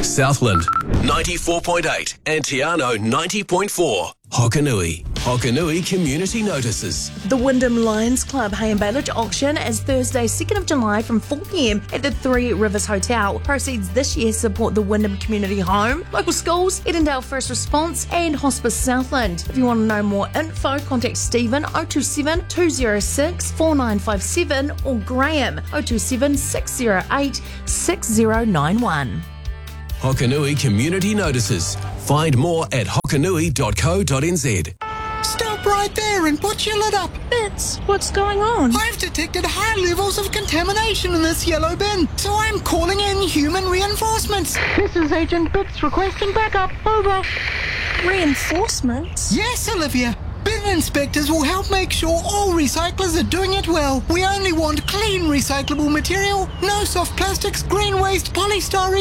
Southland 94.8 and Tiano 90.4. Hokanui. Hokanui Community Notices. The Wyndham Lions Club Hay and Baleage auction is Thursday, 2nd of July from 4 p.m. at the Three Rivers Hotel. Proceeds this year support the Wyndham Community Home, local schools, Edendale First Response and Hospice Southland. If you want to know more info, contact Stephen 027 206 4957 or Graham 027 608 6091. Hokanui Community Notices. Find more at hokanui.co.nz. Stop right there and put your lid up. Bits, what's going on? I've detected high levels of contamination in this yellow bin, so I'm calling in human reinforcements. This is Agent Bits requesting backup. Over. Reinforcements? Yes, Olivia. Bin inspectors will help make sure all recyclers are doing it well. We only want clean recyclable material, no soft plastics, green waste, polystyrene.